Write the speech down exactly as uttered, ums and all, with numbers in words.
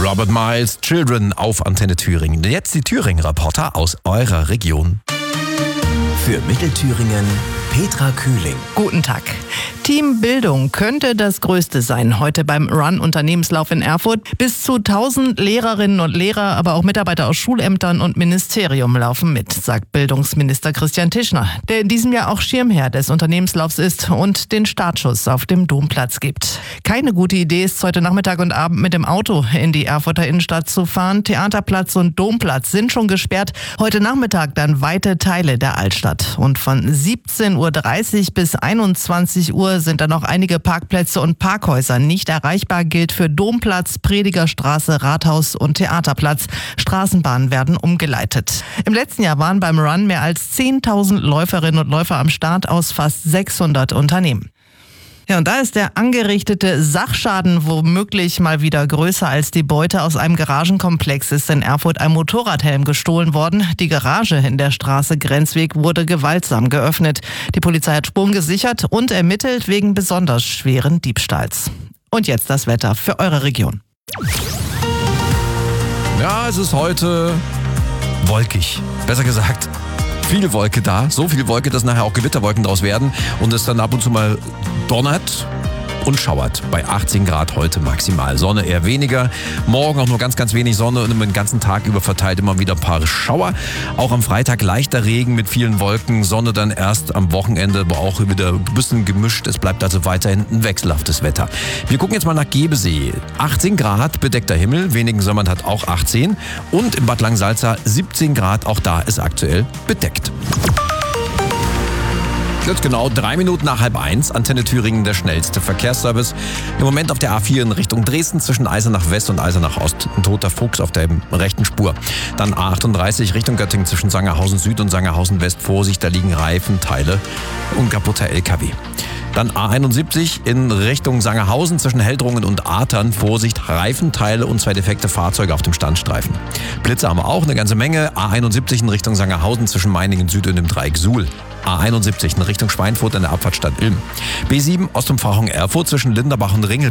Robert Miles, Children auf Antenne Thüringen. Jetzt die Thüringen-Reporter aus eurer Region. Für Mittelthüringen Petra Kühling. Guten Tag. Team Bildung könnte das Größte sein heute beim Run-Unternehmenslauf in Erfurt. Bis zu tausend Lehrerinnen und Lehrer, aber auch Mitarbeiter aus Schulämtern und Ministerium laufen mit, sagt Bildungsminister Christian Tischner, der in diesem Jahr auch Schirmherr des Unternehmenslaufs ist und den Startschuss auf dem Domplatz gibt. Keine gute Idee ist heute Nachmittag und Abend mit dem Auto in die Erfurter Innenstadt zu fahren. Theaterplatz und Domplatz sind schon gesperrt. Heute Nachmittag dann weite Teile der Altstadt. Und von siebzehn Uhr dreißig bis einundzwanzig Uhr sind dann noch einige Parkplätze und Parkhäuser nicht erreichbar. Gilt für Domplatz, Predigerstraße, Rathaus und Theaterplatz. Straßenbahnen werden umgeleitet. Im letzten Jahr waren beim Run mehr als zehntausend Läuferinnen und Läufer am Start aus fast sechshundert Unternehmen. Ja, und da ist der angerichtete Sachschaden womöglich mal wieder größer als die Beute. Aus einem Garagenkomplex ist in Erfurt ein Motorradhelm gestohlen worden. Die Garage in der Straße Grenzweg wurde gewaltsam geöffnet. Die Polizei hat Spuren gesichert und ermittelt wegen besonders schweren Diebstahls. Und jetzt das Wetter für eure Region. Ja, es ist heute wolkig. Besser gesagt, viel Wolke da. So viel Wolke, dass nachher auch Gewitterwolken draus werden und es dann ab und zu mal donnert und schauert. Bei achtzehn Grad heute maximal. Sonne eher weniger. Morgen auch nur ganz, ganz wenig Sonne und den ganzen Tag über verteilt immer wieder ein paar Schauer. Auch am Freitag leichter Regen mit vielen Wolken. Sonne dann erst am Wochenende, aber auch wieder ein bisschen gemischt. Es bleibt also weiterhin ein wechselhaftes Wetter. Wir gucken jetzt mal nach Gebesee. achtzehn Grad, bedeckter Himmel. Wenigen-Sömmern hat auch achtzehn. Und in Bad Langsalza siebzehn Grad. Auch da ist aktuell bedeckt. Jetzt genau drei Minuten nach halb eins. Antenne Thüringen, der schnellste Verkehrsservice. Im Moment auf der A vier in Richtung Dresden zwischen Eisenach West und Eisenach Ost. Ein toter Fuchs auf der rechten Spur. Dann A achtunddreißig Richtung Göttingen zwischen Sangerhausen Süd und Sangerhausen West. Vorsicht, da liegen Reifenteile und kaputter L K W. Dann A einundsiebzig in Richtung Sangerhausen zwischen Heldrungen und Artern. Vorsicht, Reifenteile und zwei defekte Fahrzeuge auf dem Standstreifen. Blitze haben wir auch eine ganze Menge. A einundsiebzig in Richtung Sangerhausen zwischen Meiningen Süd und dem Dreieck Suhl. A einundsiebzig in Richtung Schweinfurt in der Abfahrtsstadt Ilm. B sieben Ostumfahrung Erfurt zwischen Linderbach und Ringel.